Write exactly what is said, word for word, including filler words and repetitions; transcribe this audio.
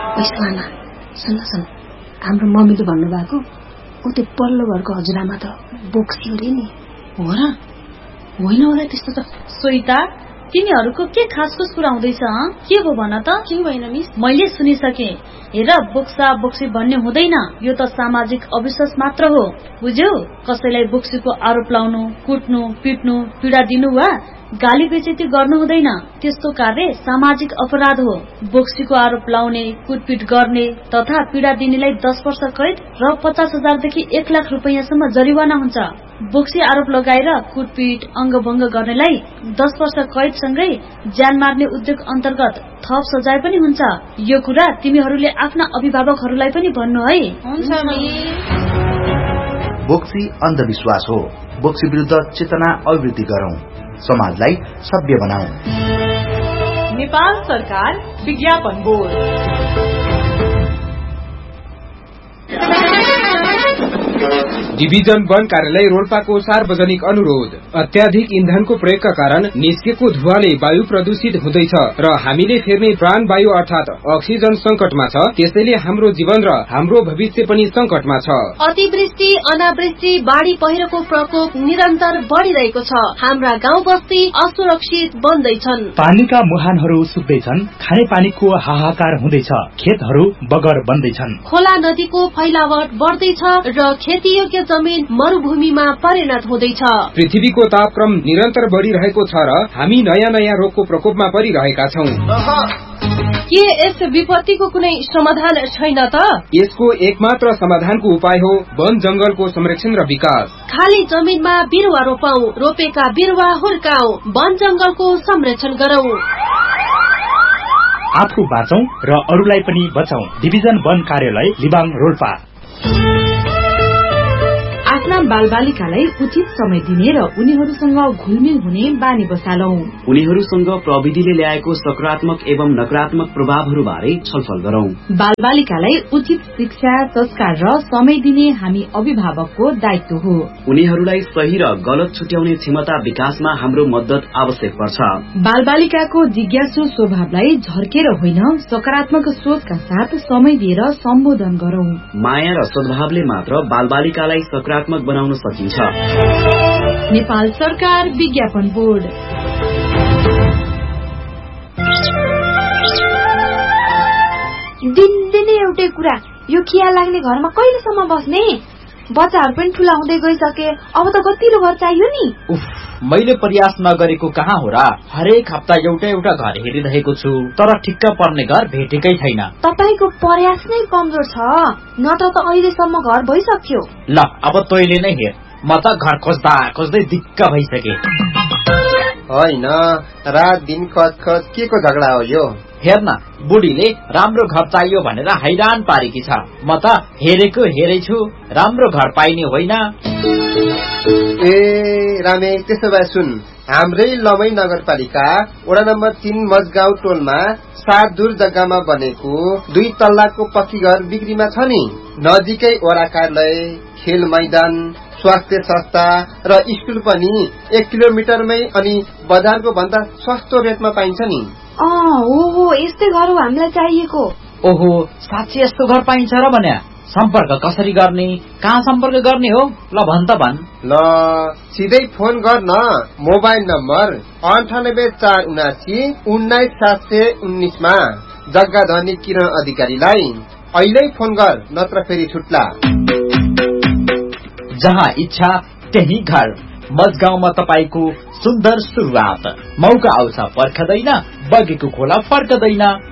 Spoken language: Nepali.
पैसाना सुन्न सुन, हाम्रो मम्मीले भन्नुभएको ऊ त्यो पल्लो घरको हजुरआमा त बोक्सी हो रे नि। हो र? होइन होला त्यस्तो त। सोइता, तिमीहरूको के खासको कुरा हुँदैछ? के भो भन त? के भएन मिस? मैले सुनिसके। हेर, बोक्सा बोक्सी भन्ने हुँदैन, यो त सामाजिक अविश्वास मात्र हो, बुझ्यौ? कसैलाई बोक्सीको आरोप लाउनु, कुट्नु, पिट्नु, पीडा दिनु वा गाली बेइज्जती गर्नु हुँदैन। त्यस्तो कार्य सामाजिक अपराध हो। बोक्सीको आरोप लाउने, कुटपिट गर्ने तथा पीडा दिनेलाई दस वर्ष कैद र पचास हजारदेखि एक लाख रुपियाँसम्म जरिवाना हुन्छ। बोक्सी आरोप लगाएर कुटपिट, अङ्गभङ्ग गर्नेलाई दस वर्ष कैदसँगै ज्यान मार्ने उद्योग अन्तर्गत थप सजाय पनि हुन्छ। यो कुरा तिमीहरूले आफ्ना अभिभावकहरूलाई पनि भन्नु है। हुन्छ मिस। बोक्सी अन्धविश्वास हो। बोक्सी विरुद्ध चेतना अभिवृद्धि गरौं, समाजलाई सभ्य बनाऊ। नेपाल सरकार विज्ञापन बोर्ड। डिभिजन वन कार्यालय रोल्पाको सार्वजनिक अनुरोध। अत्याधिक इन्धनको प्रयोगका कारण निस्केको धुवाले वायु प्रदूषित हुँदैछ र हामीले फेर्ने प्राणवायु अर्थात अक्सिजन संकटमा छ। त्यसैले हाम्रो जीवन र हाम्रो भविष्य पनि संकटमा छ। अतिवृष्टि, अनावृष्टि, बाढ़ी पहिरोको प्रकोप निरन्तर बढ़िरहेको छ। हाम्रा गाउँ बस्ती असुरक्षित बन्दैछन्। पानीका मुहानहरू सुक्दैछन्, खाने पानीको हाहाकार हुँदैछ, खेतहरू बगर बन्दैछन्। खोला नदीको फैलावट बढ्दैछ र खेतीयोग्य जमिन मरुभूमिमा परिणत हुँदैछ। पृथ्वीको तापक्रम निरन्तर बढ़िरहेको छ र हामी नयाँ नयाँ रोगको प्रकोपमा परिरहेका छौं। के यस विपत्तिको कुनै समाधान छैन त? यसको एकमात्र समाधानको उपाय हो वन जंगलको संरक्षण र विकास। खाली जमिनमा बिरुवा रोपौं, रोपेका बिरुवा हुर्काऊ, वन जंगलको संरक्षण गरौं। आफू बाँचौं र अरूलाई पनि बचाऊ। डिभिजन वन कार्यालय लिबाङ रोल्पा। आफ्ना बालबालिकालाई उचित समय दिने र उनीहरूसँग घुलमिल हुने बानी बसालौं। उनीहरूसँग प्रविधिले ल्याएको सकारात्मक एवं नकारात्मक प्रभावहरू बारे छलफल गरौं। बालबालिकालाई उचित शिक्षा, संस्कार र समय दिने हामी अभिभावकको दायित्व हो। उनीहरूलाई सही र गलत छुट्याउने क्षमता विकासमा हाम्रो मद्दत आवश्यक पर्छ। बालबालिकाको जिज्ञासु स्वभावलाई झर्केर होइन, सकारात्मक सोचका साथ समय दिएर सम्बोधन गरौं। माया र सद्भावले मात्र बालबालिकालाई सकारात्मक बनाउन सकिन्छ। नेपाल सरकार विज्ञापन बोर्ड। दिनदिनै एउटै कुरा, यो खिया लाग्ने घरमा कहिलेसम्म बस्ने? बच्चाहरू पनि ठुला हुँदै गइसके, अब त कतिलो घर चाहियो नि? उफ, मैले प्रयास नगरेको कहाँ हो र? हरेक हप्ता एउटा एउटा घर हेरिरहेको छु, तर ठिक्क पर्ने घर भेटेकै छैन। तपाईको प्रयास नै कमजोर छ, नत्र त अहिलेसम्म घर भइसक्यो। ल अब तैले नै हेर, म त घर खोज्दा खोज्दै दिक्क भइसके। होइन, रात दिन खच खच के को झगडा हो यो? हेर्न, बुढीले राम्रो घर चाहियो भनेर हैरान पारेकी छ। म त हेरेको हेरै छु, राम्रो घर पाइने होइन। ए रामे, त्यसो भए सुन, हाम्रै लमै नगरपालिका वडा नम्बर तीन मजगाउँ टोलमा सात दूर जग्गामा बनेको दुई तल्लाको पक्की घर बिक्रीमा छ नि। नजिकै वडा कार्यालय, खेल मैदान, स्वास्थ्य संस्था र स्कुल पनि एक किलोमिटरमै अनि बजारको भन्दा सस्तो रेटमा पाइन्छ नि। ओहो, यस्तै घर हो हामीलाई चाहिएको। ओहो, साँच्चै यस्तो घर पाइन्छ र भने? सम्पर्क कसरी गर्ने, कहाँ सम्पर्क गर्ने हो? ल भन त भन। ल सिधै फोन गर्न, मोबाइल नम्बर अन्ठानब्बे चार उनासी उन्नाइस सात सय उन्नाइसमा जग्गा धनी किरण अधिकारीलाई अहिले फोन गर, नत्र फेरि छुट्ला। जहाँ इच्छा त्यही घर। मजगाउँमा तपाईको सुन्दर सुरुवात। मौका आउँछ पर्खदैन, बगेको खोला फर्कदैन।